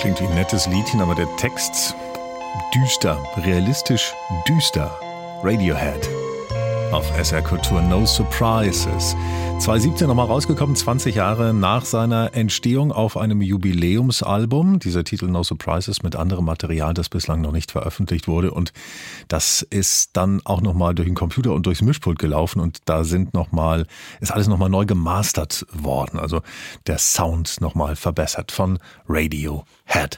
Klingt wie ein nettes Liedchen, aber der Text düster, realistisch düster. Radiohead auf SR Kultur, No Surprises. 2017 nochmal rausgekommen, 20 Jahre nach seiner Entstehung auf einem Jubiläumsalbum. Dieser Titel No Surprises mit anderem Material, das bislang noch nicht veröffentlicht wurde. Und das ist dann auch nochmal durch den Computer und durchs Mischpult gelaufen. Und da ist alles nochmal neu gemastert worden. Also der Sound nochmal verbessert von Radiohead.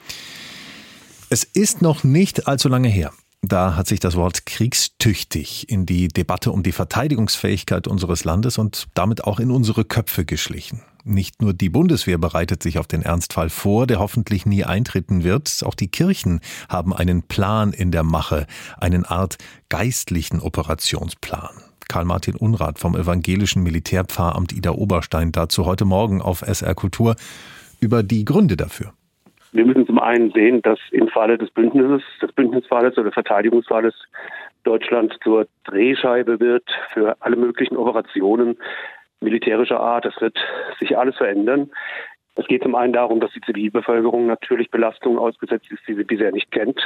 Es ist noch nicht allzu lange her. Da hat sich das Wort kriegstüchtig in die Debatte um die Verteidigungsfähigkeit unseres Landes und damit auch in unsere Köpfe geschlichen. Nicht nur die Bundeswehr bereitet sich auf den Ernstfall vor, der hoffentlich nie eintreten wird. Auch die Kirchen haben einen Plan in der Mache, eine Art geistlichen Operationsplan. Karl-Martin Unrath vom evangelischen Militärpfarramt Idar-Oberstein dazu heute Morgen auf SR Kultur über die Gründe dafür. Wir müssen zum einen sehen, dass im Falle des Bündnisfalles oder Verteidigungsfalles Deutschland zur Drehscheibe wird für alle möglichen Operationen militärischer Art. Es wird sich alles verändern. Es geht zum einen darum, dass die Zivilbevölkerung natürlich Belastungen ausgesetzt ist, die sie bisher nicht kennt.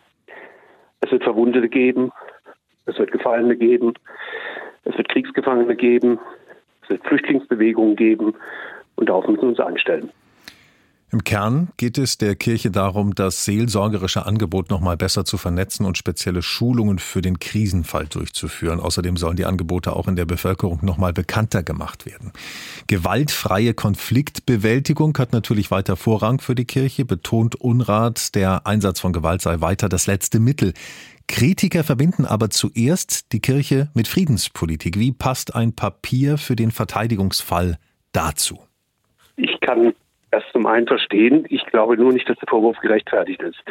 Es wird Verwundete geben, es wird Gefallene geben, es wird Kriegsgefangene geben, es wird Flüchtlingsbewegungen geben und darauf müssen wir uns einstellen. Im Kern geht es der Kirche darum, das seelsorgerische Angebot noch mal besser zu vernetzen und spezielle Schulungen für den Krisenfall durchzuführen. Außerdem sollen die Angebote auch in der Bevölkerung noch mal bekannter gemacht werden. Gewaltfreie Konfliktbewältigung hat natürlich weiter Vorrang für die Kirche, betont Unrath. Der Einsatz von Gewalt sei weiter das letzte Mittel. Kritiker verbinden aber zuerst die Kirche mit Friedenspolitik. Wie passt ein Papier für den Verteidigungsfall dazu? Ich kann das zum einen verstehen. Ich glaube nur nicht, dass der Vorwurf gerechtfertigt ist.